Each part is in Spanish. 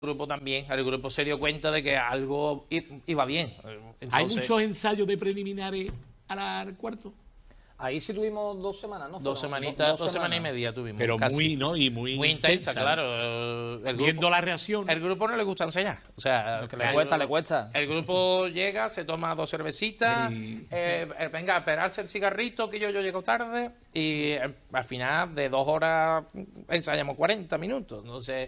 grupo también, el grupo se dio cuenta de que algo iba bien. ¿Hay muchos ensayos de preliminares al cuarto? Ahí sí tuvimos 2 semanas, ¿no? Dos semanitas, dos semanas y media tuvimos. Pero casi. muy, ¿no? Y muy intensa, ¿no? claro. Viendo la reacción. El grupo no le gusta enseñar. O sea, que le cuesta. El grupo llega, se toma 2 cervecitas, venga, a esperarse el cigarrito, que yo llego tarde, y al final de 2 horas ensayamos 40 minutos. Entonces,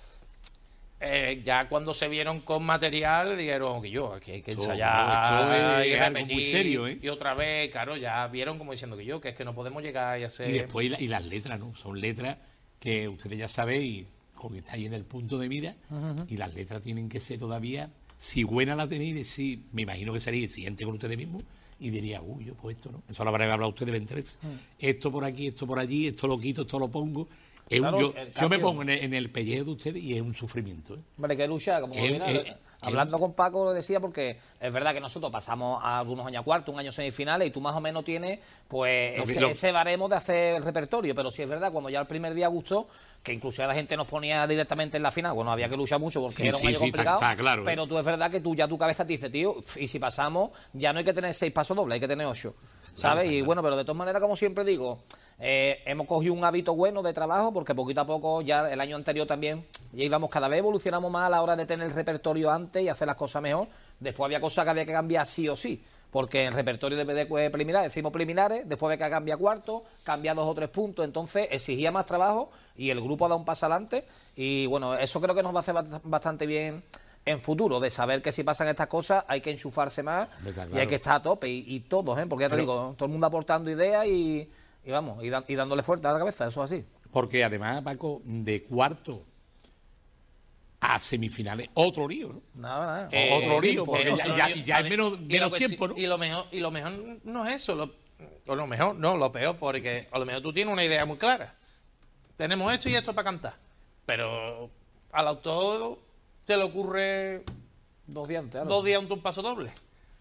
ya cuando se vieron con material, dijeron que hay que ensayar, es algo muy serio, ¿eh? Y otra vez, claro, ya vieron como diciendo que es que no podemos llegar y hacer... Y después y las letras, ¿no? Son letras que ustedes ya sabéis, que estáis en el punto de mira, y las letras tienen que ser todavía, si buena la tenéis, sí, me imagino que seréis exigente con ustedes mismos, y diría, yo pues esto, ¿no? Eso lo habrán hablado ustedes 23. Esto por aquí, esto por allí, esto lo quito, esto lo pongo... Claro, yo me pongo en el pellejo de ustedes y es un sufrimiento. Vale, que lucha, como hablando con Paco lo decía, porque es verdad que nosotros pasamos a algunos años a cuarto, un año semifinales, y tú más o menos tienes pues ese baremo de hacer el repertorio, pero sí es verdad, cuando ya el primer día gustó, que incluso la gente nos ponía directamente en la final, bueno, había que luchar mucho porque era un año complicado, está claro, pero tú es verdad que tu cabeza te dice, tío, y si pasamos, ya no hay que tener 6 pasos dobles, hay que tener 8, ¿sabes? Claro, y bueno, pero de todas maneras, como siempre digo, hemos cogido un hábito bueno de trabajo porque poquito a poco, ya el año anterior también, ya íbamos cada vez evolucionamos más a la hora de tener el repertorio antes y hacer las cosas mejor. Después había cosas que había que cambiar sí o sí, porque en el repertorio de preliminares decimos preliminares, después había que cambiar cuarto, cambiar 2 o 3 puntos, entonces exigía más trabajo y el grupo ha dado un paso adelante y bueno, eso creo que nos va a hacer bastante bien en futuro, de saber que si pasan estas cosas hay que enchufarse más y hay que estar a tope y todos, porque ya te digo, todo el mundo aportando ideas y vamos, y dándole fuerte a la cabeza, eso es así. Porque además, Paco, de cuarto a semifinales, otro lío, ¿no? Nada. Otro lío, porque ya es menos tiempo, ¿no? Y lo mejor no es eso, lo peor, porque a lo mejor tú tienes una idea muy clara. Tenemos esto y esto para cantar, pero al autor te le ocurre 2 días antes, 2 días un paso doble.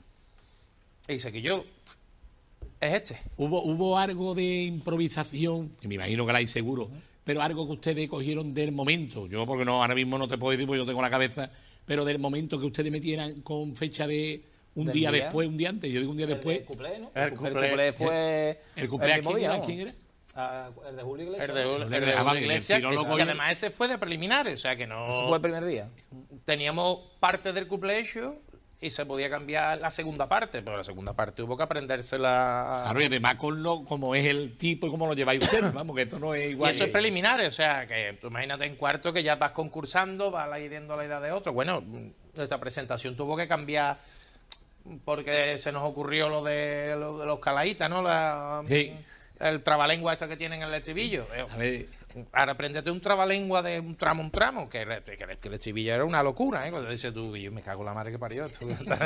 Y dice que es este. ¿Hubo algo de improvisación? Que me imagino que la hay seguro, pero algo que ustedes cogieron del momento. Yo, porque no ahora mismo no te puedo decir, porque yo tengo la cabeza, pero del momento que ustedes metieran con fecha de un día después, un día antes. Yo digo un día después. El cuplé, ¿no? El cuplé fue. ¿El cuplé quién era? El de Julio Iglesias. El de Julio Iglesias, que además ese fue de preliminares, o sea que no... Eso fue el primer día. Teníamos parte del cuplé hecho y se podía cambiar la segunda parte, pero la segunda parte hubo que aprendérsela. Claro, y además como es el tipo y cómo lo lleváis ustedes, vamos, que esto no es igual. Y eso es preliminares, o sea, que tú imagínate en cuarto que ya vas concursando, vas viendo la idea de otro. Bueno, esta presentación tuvo que cambiar porque se nos ocurrió lo de los calaitas, ¿no? Sí. El trabalengua que tienen en el estribillo. A ver. Ahora aprendete un trabalengua de un tramo, que el estribillo era una locura, ¿eh? Cuando dices tú, yo me cago en la madre que parió esto.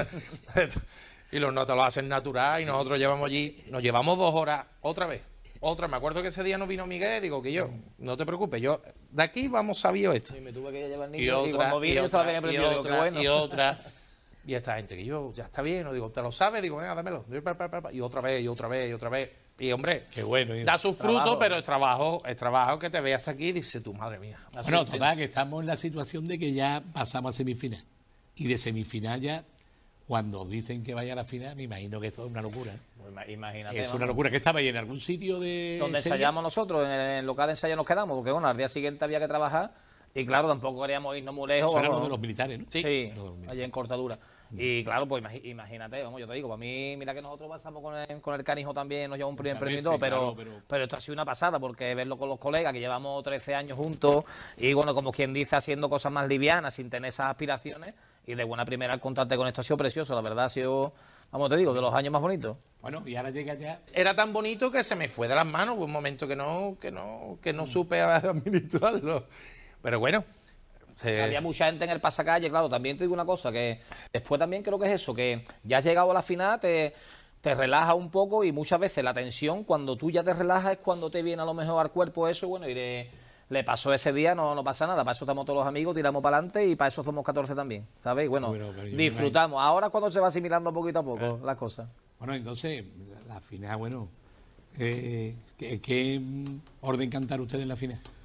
Y los notas lo hacen natural y nosotros nos llevamos 2 horas otra vez. Me acuerdo que ese día no vino Miguel, digo que no te preocupes, yo de aquí vamos sabido esto. Sí, me tuve que llevar el niño y cuando vine yo estaba bien aprendido, digo, qué bueno. Y esta gente que ya está bien, digo, ¿te lo sabes? Digo, venga, dámelo. Y otra vez. Y hombre, qué bueno, da sus frutos, pero es trabajo que te veas aquí y dices tú, madre mía. Bueno, total, que estamos en la situación de que ya pasamos a semifinal. Y de semifinal ya, cuando dicen que vaya a la final, me imagino que esto es una locura. Pues imagínate. Es una locura. ¿Que estabais en algún sitio de donde ensayamos nosotros? En el local de ensayo nos quedamos, porque bueno, al día siguiente había que trabajar. Y claro, tampoco queríamos irnos muy lejos. Eso era de los militares, ¿no? Sí, allí en Cortadura. Y claro, pues imagínate, vamos, yo te digo, para mí, mira que nosotros pasamos con el Canijo también, nos llevamos un primer premio y todo, pero esto ha sido una pasada, porque verlo con los colegas, que llevamos 13 años juntos, y bueno, como quien dice, haciendo cosas más livianas, sin tener esas aspiraciones, y de buena primera el contacto con esto ha sido precioso, la verdad ha sido, vamos, te digo, de los años más bonitos. Bueno, y ahora llega ya... Era tan bonito que se me fue de las manos, hubo un momento que no supe administrarlo, pero bueno... Sí. Había mucha gente en el pasacalle, claro, también te digo una cosa, que después también creo que es eso, que ya has llegado a la final, te relajas un poco y muchas veces la tensión, cuando tú ya te relajas es cuando te viene a lo mejor al cuerpo eso, bueno, y le pasó ese día, no pasa nada, para eso estamos todos los amigos, tiramos para adelante y para eso somos 14 también, ¿sabéis? Bueno, disfrutamos, ahora cuando se va asimilando poquito a poco las cosas. Bueno, entonces, la final, bueno, ¿qué orden cantar ustedes en la final?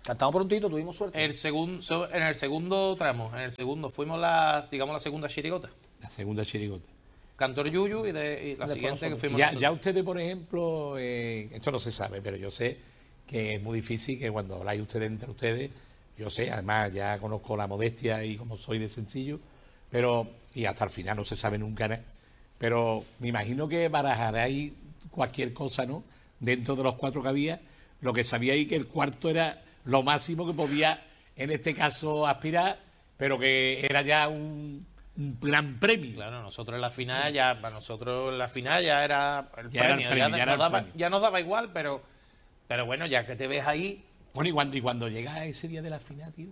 Cantamos prontito, tuvimos suerte. En el segundo fuimos digamos la segunda chirigota. La segunda chirigota. Cantó el Yuyu y la siguiente que fuimos Ya ustedes, por ejemplo, esto no se sabe, pero yo sé que es muy difícil que cuando habláis ustedes entre ustedes, yo sé, además ya conozco la modestia y como soy de sencillo, y hasta el final no se sabe nunca nada, pero me imagino que barajaréis cualquier cosa, ¿no? Dentro de los 4 que había, lo que sabíais que el cuarto era lo máximo que podía, en este caso, aspirar, pero que era ya un gran premio. Claro, nosotros en la final ya, para nosotros en la final ya era el premio. Ya nos daba igual, pero bueno, ya que te ves ahí. Bueno, y cuando llega ese día de la final, tío,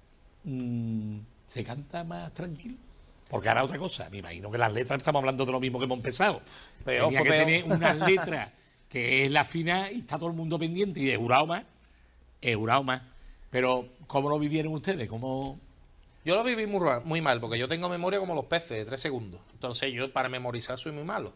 se canta más tranquilo. Porque ahora otra cosa, me imagino que las letras estamos hablando de lo mismo que hemos empezado. Tenía que tener unas letras que es la final y está todo el mundo pendiente y he jurado más. Pero, ¿cómo lo vivieron ustedes? Yo lo viví muy mal, porque yo tengo memoria como los peces, de 3 segundos. Entonces yo para memorizar soy muy malo.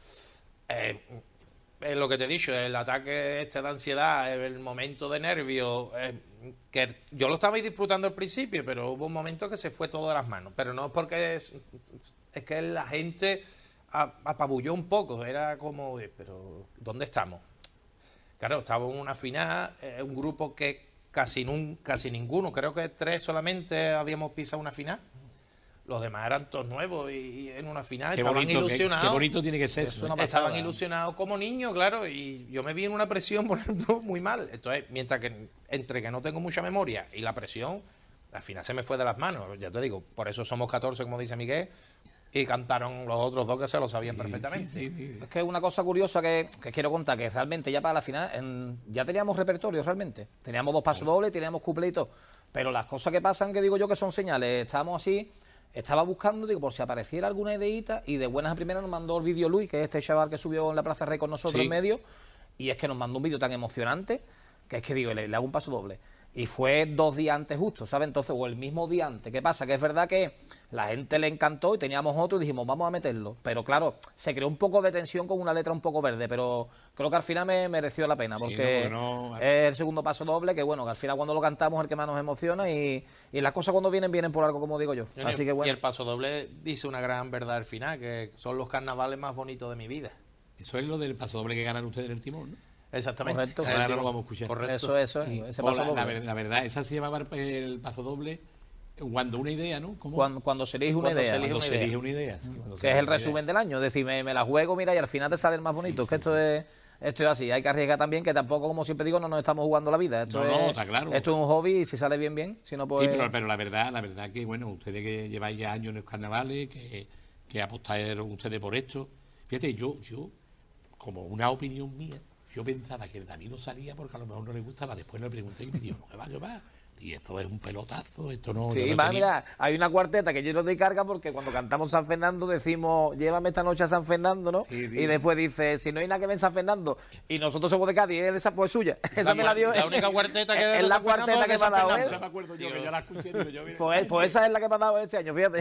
Es lo que te he dicho, el ataque de ansiedad, el momento de nervio, que yo lo estaba disfrutando al principio, pero hubo un momento que se fue todo de las manos. Pero no es porque es que la gente apabulló un poco, era como, pero ¿dónde estamos? Claro, estaba en una final, un grupo que casi ninguno, creo que 3 solamente habíamos pisado una final. Los demás eran todos nuevos y en una final estaban ilusionados. Qué bonito tiene que ser eso. Estaban ilusionados como niños, claro, y yo me vi en una presión, por ejemplo, muy mal. Entonces, mientras que entre que no tengo mucha memoria y la presión, al final se me fue de las manos. Ya te digo, por eso somos 14, como dice Miguel, y cantaron los otros 2 que se lo sabían perfectamente. Sí. Es que una cosa curiosa que quiero contar, que realmente ya para la final ya teníamos repertorio realmente. Teníamos 2 pasos dobles, teníamos couplets y todo. Pero las cosas que pasan, que digo yo que son señales, estábamos así. Estaba buscando, digo, por si apareciera alguna ideita, y de buenas a primeras nos mandó el vídeo Luis, que es este chaval que subió en la Plaza Rey con nosotros en medio, y es que nos mandó un vídeo tan emocionante, que es que digo, le hago un paso doble. Y fue 2 días antes justo, ¿sabes? Entonces, o el mismo día antes. ¿Qué pasa? Que es verdad que la gente le encantó y teníamos otro y dijimos, vamos a meterlo. Pero claro, se creó un poco de tensión con una letra un poco verde, pero creo que al final me mereció la pena, porque es el segundo paso doble, que bueno, que al final cuando lo cantamos es el que más nos emociona y las cosas cuando vienen por algo, como digo yo. Así que bueno. Y el paso doble dice una gran verdad al final, que son los carnavales más bonitos de mi vida. Eso es lo del paso doble que ganan ustedes en el timón, ¿no? Exactamente. Correcto. Ahora lo vamos a escuchar. Correcto. Eso ese paso doble. La verdad, esa se llamaba el paso doble cuando una idea, ¿no? Cuando se elige una idea. Cuando se elige una idea. Que es el resumen del año. Es decir, me la juego, mira, y al final te sale el más bonito. Es que esto es así. Hay que arriesgar también, que tampoco, como siempre digo, no nos estamos jugando la vida. Esto está claro. Esto es un hobby y si sale bien. Si no, pues... Sí, pero la verdad que, bueno, ustedes que lleváis ya años en los carnavales, que apostaron ustedes por esto. Fíjate, yo, como una opinión mía, yo pensaba que el David no salía porque a lo mejor no le gustaba. Después le pregunté y me dijo, no, que va. Y esto es un pelotazo, esto no... Sí, mira, hay una cuarteta que yo no doy carga porque cuando cantamos San Fernando decimos, llévame esta noche a San Fernando, ¿no? Sí, y después dice, si no hay nada que ver en San Fernando, y nosotros somos de Cádiz, esa pues suya. Esa me la dio. La única cuarteta que es la cuarteta que me ha dado. Esa me acuerdo yo, que yo la escuché. Pues esa es la que me ha dado este año, fíjate.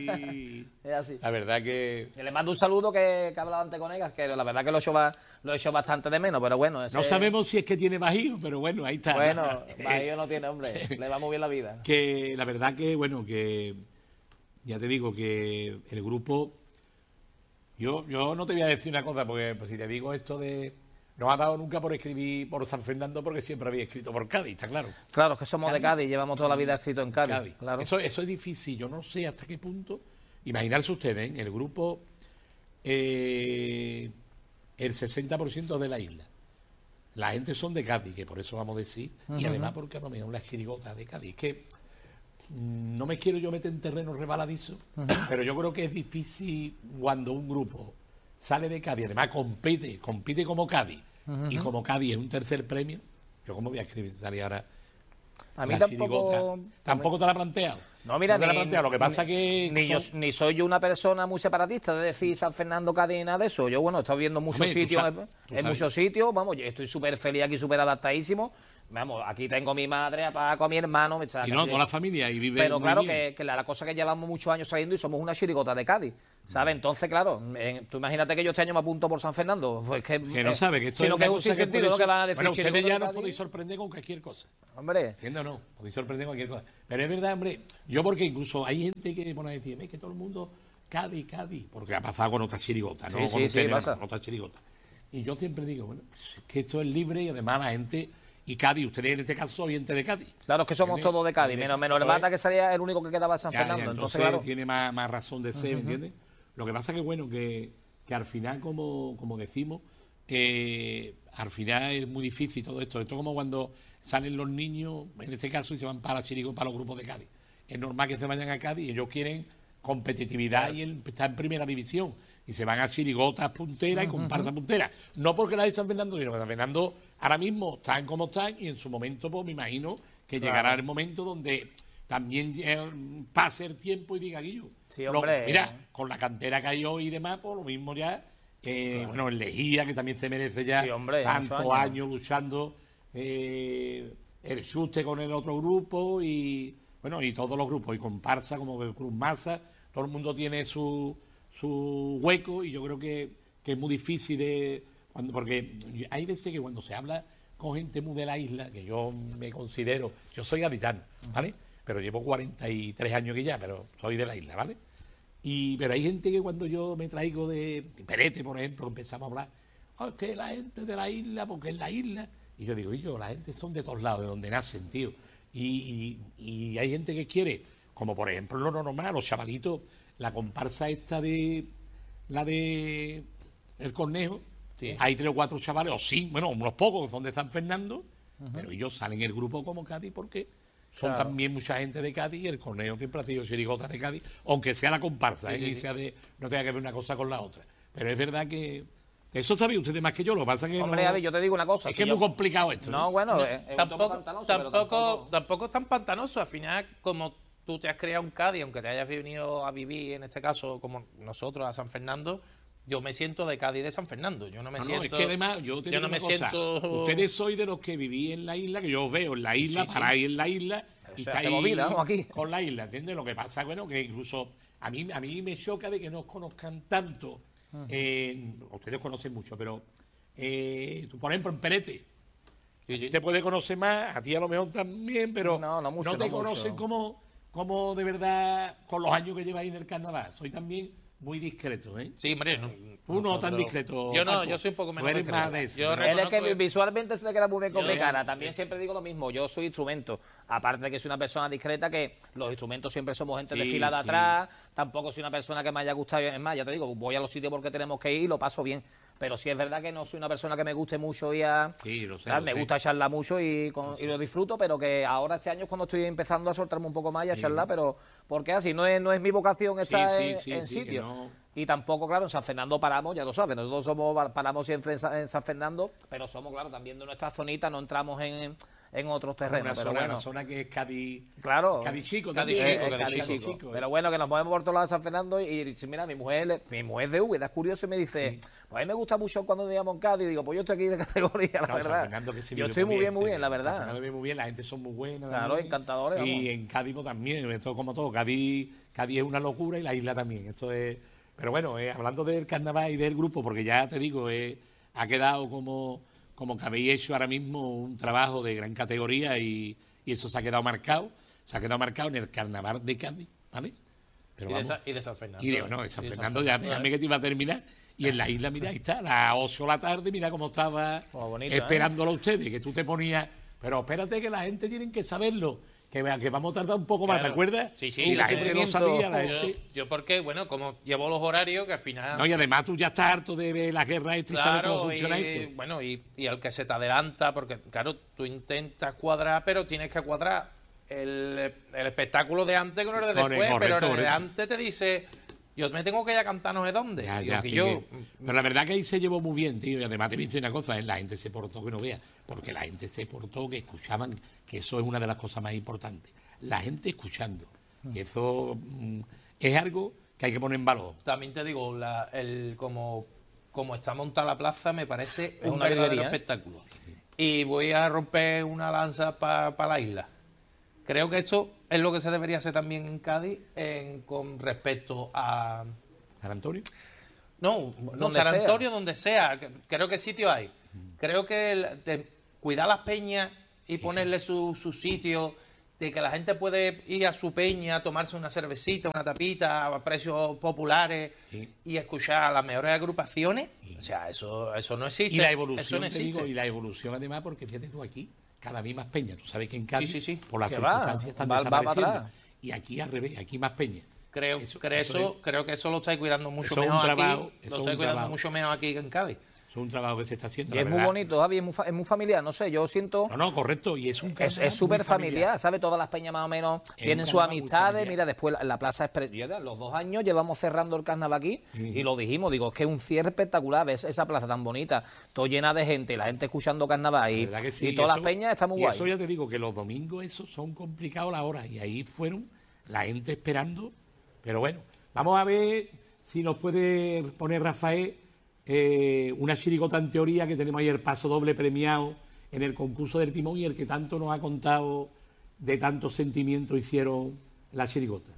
Y es así. la verdad que... Y le mando un saludo que he hablado antes con ellas, que la verdad que lo he hecho bastante de menos, pero bueno. No sabemos si es que tiene bajío, pero bueno, ahí está. Bueno, bajío no tiene, hombre. Le va muy bien la vida. Que la verdad que, bueno, que ya te digo que el grupo, yo no te voy a decir una cosa, porque pues, si te digo esto de, no ha dado nunca por escribir por San Fernando, porque siempre había escrito por Cádiz, está claro. Claro, es que somos de Cádiz, llevamos toda la vida escrito en Cádiz. Claro. Eso es difícil, yo no sé hasta qué punto, imaginarse ustedes, en el grupo, el 60% de la isla. La gente son de Cádiz, que por eso vamos a decir, y además porque a lo mejor las chirigotas de Cádiz. Que no me quiero yo meter en terreno rebaladizo, pero yo creo que es difícil cuando un grupo sale de Cádiz, además compite como Cádiz, y como Cádiz es un tercer premio, yo como voy a escribir ahora a mí tampoco te la he planteado. No, mira, lo que pasa que... Ni soy yo una persona muy separatista de decir San Fernando, Cádiz, nada de eso. Yo, bueno, he estado viendo muchos sitios, vamos, yo estoy súper feliz aquí, súper adaptadísimo. Vamos, aquí tengo a mi madre, a Paco, a mi hermano. Y no, toda la familia, y vive Pero muy claro, bien. que la cosa que llevamos muchos años saliendo y somos una chirigota de Cádiz, ¿sabes? Entonces, claro, tú imagínate que yo este año me apunto por San Fernando. Pues Que no sabe que esto sino es que es una un cosa sinsentido, puede ¿no? Que van a decir Bueno, ustedes chirigota ya de nos Cádiz. podéis sorprender con cualquier cosa. Hombre, ¿Entiendes o no? Podéis sorprender con cualquier cosa. Pero es verdad, hombre, yo porque incluso hay gente que pone a decir, es que todo el mundo, Cádiz, Cádiz, porque ha pasado con otras chirigotas, ¿no? Sí, Con sí, ustedes, sí, pasa. con otras chirigotas. Y yo siempre digo, bueno, pues es que esto es libre y además la gente, y Cádiz, ustedes en este caso son gente de Cádiz. claro, es que somos ¿Entiendes? todos de Cádiz, menos el Mata, que sería el único que quedaba en San Ya, Fernando. ya, Entonces, entonces claro. tiene más razón de ser, ¿me entiendes? Lo que pasa que, bueno, que al final, como decimos, al final es muy difícil todo esto. Esto es como cuando salen los niños, en este caso, y se van para para los grupos de Cádiz. Es normal que se vayan a Cádiz y ellos quieren competitividad y estar en primera división. Y se van a chirigotas punteras y comparsas punteras. No porque las de San Fernando, sino que San Fernando ahora mismo están como están y en su momento, pues me imagino que llegará el momento donde también pase el tiempo y diga, Guillo, Sí, hombre. mira, con la cantera que hay hoy y demás, pues lo mismo ya, bueno, el Lejía, que también se merece ya Sí, hombre, tantos muchos años. años luchando, el Xuste con el otro grupo y, bueno, y todos los grupos, y comparsa como Cruz Masa, todo el mundo tiene su hueco y yo creo que es muy difícil porque hay veces que cuando se habla con gente muy de la isla, que yo me considero, yo soy gaditano, ¿vale? Pero llevo 43 años aquí ya, pero soy de la isla, ¿vale? Pero hay gente que cuando yo me traigo de Perete, por ejemplo, empezamos a hablar, es que la gente de la isla, porque es la isla, y yo digo, la gente son de todos lados, de donde nacen, tío, y hay gente que quiere, como por ejemplo lo normal, los chavalitos, la comparsa esta la de El Cornejo, Sí. hay 3 o 4 chavales, o sí, bueno, unos pocos que son de San Fernando, pero ellos salen en el grupo como Cádiz porque son Claro. también mucha gente de Cádiz y el Cornejo siempre ha sido chirigota de Cádiz, aunque sea la comparsa, y sea no tenga que ver una cosa con la otra. Pero es verdad que eso sabía ustedes más que yo, lo que pasa es que Hombre, no, a ver, yo te digo una cosa. es si que es yo- muy complicado esto. No, bueno, es un poco Tampoco, pantanoso, pero tampoco es tan pantanoso. Al final, como tú te has criado en Cádiz, aunque te hayas venido a vivir, en este caso, como nosotros, a San Fernando, yo me siento de Cádiz de San Fernando. Yo no me No, siento. es que además yo te yo digo no una me cosa, siento. ustedes sois de los que viví en la isla, que yo os veo en la isla, paráis en la isla y sea, estáis hacemos vida, ¿no? Aquí. con la isla, ¿entiendes? Lo que pasa, bueno, que incluso a mí me choca de que no os conozcan tanto. Ustedes conocen mucho, pero tú, por ejemplo, en Perete, te puede conocer más, a ti a lo mejor también, pero No mucho, te no mucho. conocen como de verdad con los años que lleváis en el carnaval. Soy también muy discreto, ¿eh? Sí, hombre. Tú no tan discreto. Yo no, Paco. yo soy un poco Tú menos eres discreto. más de eso. Yo ¿no? Él es que reconozco- visualmente se le queda muy bien con Sí, mi ya. cara. También siempre digo lo mismo. Yo soy instrumento. Aparte de que soy una persona discreta, que los instrumentos siempre somos gente de Sí, fila de sí. atrás. Tampoco soy una persona que me haya gustado. Es más, ya te digo, voy a los sitios porque tenemos que ir y lo paso bien. Pero sí es verdad que no soy una persona que me guste mucho ir a... Sí, lo sé, ¿sabes? lo Me sé. gusta charlar mucho y lo disfruto, pero que ahora este año es cuando estoy empezando a soltarme un poco más y a charlar, pero porque así no es mi vocación estar sí, en sí, que sitio. no. Y tampoco, claro, en San Fernando paramos, ya lo sabes, nosotros paramos siempre en San Fernando, pero somos, claro, también de nuestra zonita, no entramos en otros terrenos. Pero bueno, Una zona que es Cádiz. claro. Cádiz chico Cádiz también. chico, ¿eh? Cádiz Cádiz chico. chico, ¿eh? Pero bueno, que nos movemos por todos lados de San Fernando y dice, mira, mi mujer es de Úbeda, es curioso, y me dice, pues a mí me gusta mucho cuando vivíamos en Cádiz, y digo, pues yo estoy aquí de categoría, la No, San verdad. Fernando que se Yo vive estoy muy bien, sí. muy bien, la San verdad. Fernando vive muy bien, la gente son muy buena. Claro, también. encantadores, Y vamos. en Cádiz pues, también, esto como todo. Cádiz es una locura y la isla también. Esto es. Pero bueno, hablando del carnaval y del grupo, porque ya te digo, ha quedado como que habéis hecho ahora mismo un trabajo de gran categoría y eso se ha quedado marcado. Se ha quedado marcado en el carnaval de Cádiz, ¿vale? Pero Y de San Fernando. Y de San Fernando, ya déjame que te iba a terminar. Y en la isla, mira, ahí está, a las 8 de la tarde, mira cómo estaba Oh, bonito, esperándolo a ustedes, que tú te ponías. Pero espérate que la gente tiene que saberlo, que vamos a tardar un poco más, ¿te Claro. acuerdas? Sí, sí, Y la sí. gente no sabía, la Yo, gente. yo porque, bueno, como llevo los horarios, que al final. No, y además tú ya estás harto de ver la guerra esta y sabes cómo Claro, funciona y, esto. bueno, y al que se te adelanta, porque claro, tú intentas cuadrar, pero tienes que cuadrar el espectáculo de antes con el de después, Correcto, pero el de correcto. antes te dice, yo me tengo que ir a cantar no sé dónde. Ya, Digo, ya, que sí, yo, pero la verdad que ahí se llevó muy bien, tío. Y además te voy a decir una cosa, la gente se portó que no vea, porque la gente se portó que escuchaban, que eso es una de las cosas más importantes. La gente escuchando, que eso es algo que hay que poner en valor. también te digo, como está montada la plaza, me parece un una verdadero virguería, ¿eh? espectáculo. y voy a romper una lanza para la isla. Creo que esto es lo que se debería hacer también en Cádiz con respecto a... ¿San Antonio? No, Donde San sea. Antonio, donde sea. Creo que sitio hay. Creo que cuidar las peñas y ponerle su sitio, de que la gente puede ir a su peña, tomarse una cervecita, una tapita a precios populares Sí. y escuchar las mejores agrupaciones. O sea, eso no existe. Y la Eso evolución, no te digo, existe. y la evolución además, porque fíjate tú aquí, cada vez más peñas. Tú sabes que en Cádiz, Sí, sí, sí. por las Que va, circunstancias, están va para desapareciendo. atrás. Y aquí al revés, aquí más peñas. Creo que eso lo estáis cuidando mucho Eso es un mejor trabajo, aquí. eso Lo es estáis un cuidando trabajo. mucho mejor aquí que en Cádiz. Es un trabajo que se está haciendo. Y la es muy verdad. bonito, Javi, es muy familiar, no sé, yo siento... No, correcto. Y es un carnaval Es súper muy familiar, ¿sabes? Todas las peñas más o menos Es tienen un sus carnaval muy amistades. familiar. Mira, después la plaza Express. Los 2 años llevamos cerrando el carnaval aquí y lo dijimos. Digo, es que es un cierre espectacular. Ves esa plaza tan bonita, todo llena de gente, la gente escuchando carnaval La y, verdad que sí, y todas eso- las peñas está muy y guay. eso ya te digo que los domingos esos son complicados la hora. Y ahí fueron la gente esperando. Pero bueno, vamos a ver si nos puede poner Rafael una chirigota en teoría, que tenemos ahí el paso doble premiado en el concurso del timón y el que tanto nos ha contado de tantos sentimientos hicieron la chirigota.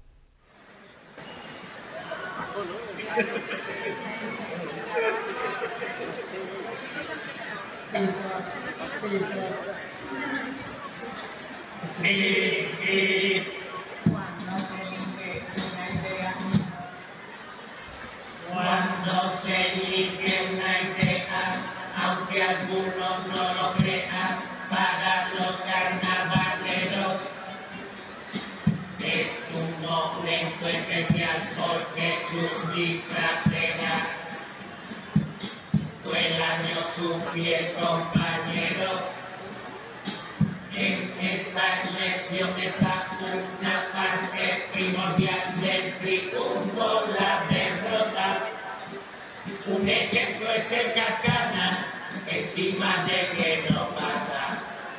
Cuando se elige una idea, aunque algunos no lo crean, para los carnavaleros es un momento especial porque su disfraz será todo el año su fiel compañero. En esa elección está una parte primordial del triunfo, la derrota. Un ejemplo es el Cascana, encima de que no pasa.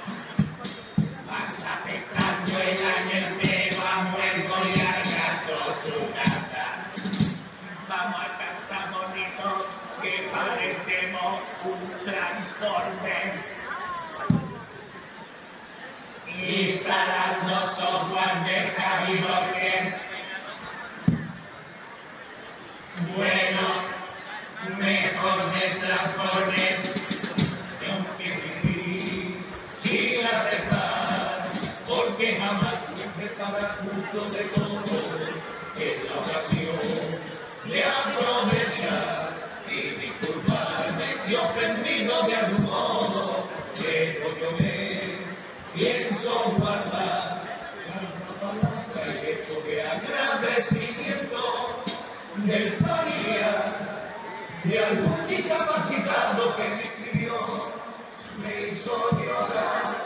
Pasa festando el año entero a muerto y al gato su casa. Vamos a cantar bonito, que parecemos un Transformers. Instalando software de Javi Rockers. Bueno, mejor de Transformers. Sin aceptar, porque jamás siempre para mucho de todo en la ocasión de aprovechar y disculparme si ofendido de algún modo, es lo que me pienso guardar el hecho de agradecimiento del familiar de algún discapacitado que me escribió, me hizo llorar.